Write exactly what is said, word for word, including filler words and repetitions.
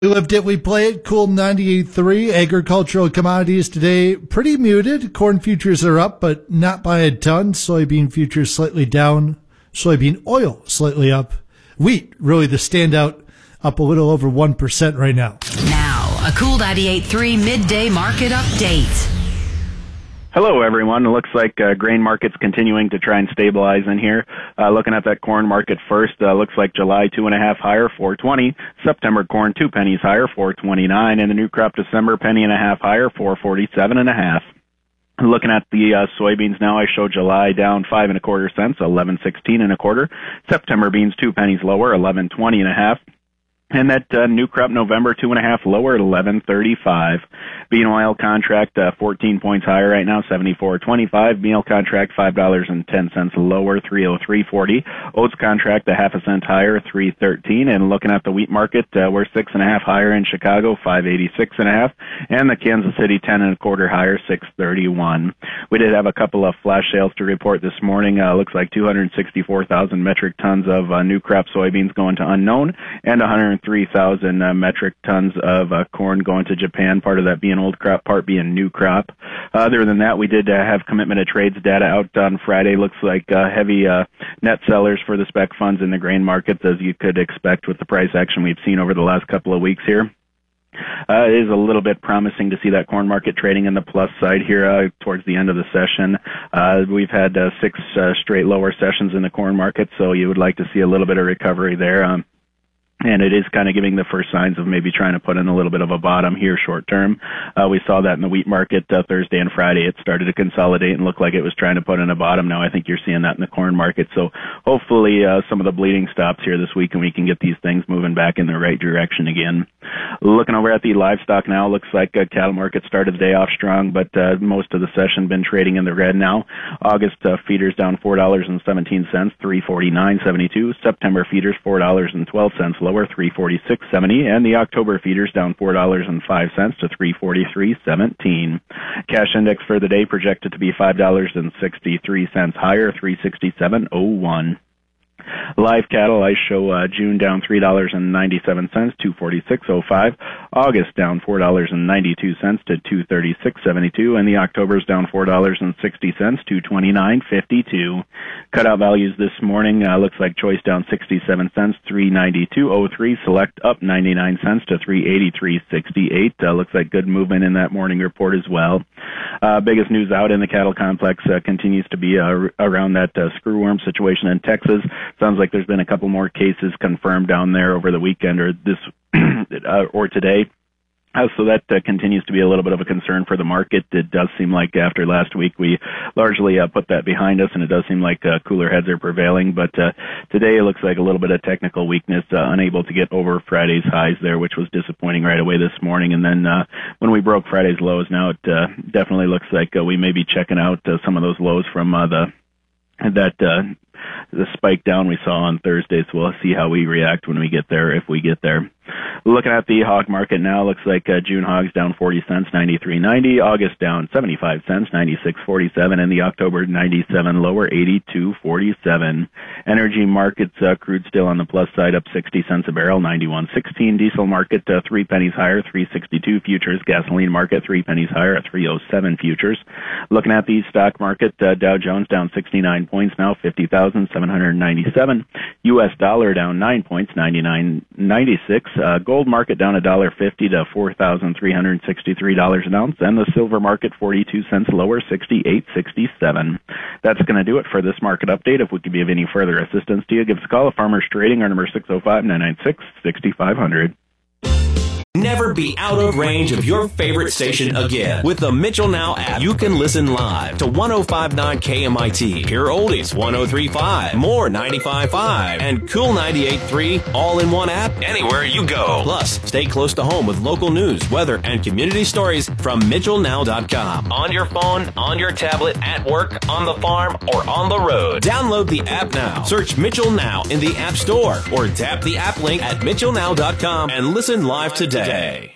We lived it, we play it. Cool ninety-eight point three. Agricultural commodities today pretty muted. Corn futures are up, but not by a ton. Soybean futures slightly down. Soybean oil slightly up. Wheat, really the standout, up a little over one percent right now. Now, a Cool ninety-eight point three midday market update. Hello, everyone. It looks like uh, grain market's continuing to try and stabilize in here. Uh, looking at that corn market first, uh, looks like July two and a half higher, four twenty. September corn two pennies higher, four twenty-nine, and the new crop December penny and a half higher, four forty-seven and a half. Looking at the uh, soybeans now, I show July down five and a quarter cents, eleven sixteen and a quarter. September beans two pennies lower, eleven twenty and a half. And that uh, new crop November two and a half lower at eleven thirty-five. Bean oil contract uh, fourteen points higher right now, seventy-four twenty-five. Meal contract five dollars and ten cents lower, three oh three forty. Oats contract a half a cent higher, three thirteen. And looking at the wheat market, uh, we're six and a half higher in Chicago, five eighty-six and a half. And the Kansas City ten and a quarter higher, six thirty-one. We did have a couple of flash sales to report this morning. Uh, looks like two hundred sixty-four thousand metric tons of uh, new crop soybeans going to unknown, and one hundred three thousand uh, metric tons of uh, corn going to Japan, part of that being old crop, part being new crop. Uh, other than that, we did uh, have commitment of trades data out on Friday. Looks like uh, heavy uh, net sellers for the spec funds in the grain markets, as you could expect with the price action we've seen over the last couple of weeks here. Uh, it is a little bit promising to see that corn market trading in the plus side here uh, towards the end of the session. Uh, we've had uh, six uh, straight lower sessions in the corn market, so you would like to see a little bit of recovery there. Um, And it is kind of giving the first signs of maybe trying to put in a little bit of a bottom here short term. Uh, we saw that in the wheat market uh, Thursday and Friday. It started to consolidate and look like it was trying to put in a bottom. Now I think you're seeing that in the corn market. So hopefully uh, some of the bleeding stops here this week and we can get these things moving back in the right direction again. Looking over at the livestock now, looks like uh, cattle market started the day off strong, but uh, most of the session been trading in the red now. August uh, feeders down four dollars and seventeen cents, three forty-nine seventy-two. September feeders four dollars and twelve cents lower, three forty-six seventy, and the October feeders down four dollars and five cents to three forty-three seventeen. Cash index for the day projected to be five dollars and sixty-three cents higher, three sixty-seven oh one. Live cattle, I show uh, June down three dollars and ninety-seven cents, two forty-six oh five. August down four dollars and ninety-two cents to two thirty-six seventy-two, and the October's down four dollars and sixty cents, two twenty-nine fifty-two. Cutout values this morning, uh, looks like choice down sixty-seven cents, three ninety-two oh three. Select up ninety-nine cents to three eighty-three sixty-eight. Uh, looks like good movement in that morning report as well. Uh, biggest news out in the cattle complex uh, continues to be uh, around that uh, screwworm situation in Texas. Sounds like there's been a couple more cases confirmed down there over the weekend or this uh, or today. Uh, so that uh, continues to be a little bit of a concern for the market. It does seem like after last week we largely uh, put that behind us, and it does seem like uh, cooler heads are prevailing. But uh, today it looks like a little bit of technical weakness, uh, unable to get over Friday's highs there, which was disappointing right away this morning. And then uh, when we broke Friday's lows, now it uh, definitely looks like uh, we may be checking out uh, some of those lows from uh, the that uh, the spike down we saw on Thursday. So we'll see how we react when we get there, if we get there. Looking at the hog market now, looks like uh, June hogs down forty cents, ninety-three ninety. August down seventy-five cents, ninety-six forty-seven, and the October ninety-seven lower, eighty-two forty-seven. Energy markets, uh, crude still on the plus side, up sixty cents a barrel, ninety-one sixteen. Diesel market, uh, three pennies higher, three sixty-two futures. Gasoline market, three pennies higher at three oh seven futures. Looking at the stock market, uh, Dow Jones down sixty-nine points now, fifty thousand seven hundred ninety-seven. U S dollar down nine points, ninety-nine ninety-six. Uh, gold market down one dollar fifty to four thousand three hundred sixty-three dollars an ounce, and the silver market forty-two cents lower, sixty-eight sixty-seven. That's going to do it for this market update. If we could be of any further assistance to you, give us a call at Farmers Trading. Our number is six oh five, nine nine six, six five zero zero. Never be out of range of your favorite station again. With the Mitchell Now app, you can listen live to one oh five point nine K M I T, Pure Oldies one oh three point five, More ninety-five point five, and Cool ninety-eight point three all in one app anywhere you go. Plus, stay close to home with local news, weather, and community stories from Mitchell Now dot com. On your phone, on your tablet, at work, on the farm, or on the road. Download the app now. Search Mitchell Now in the App Store or tap the app link at Mitchell Now dot com and listen live today.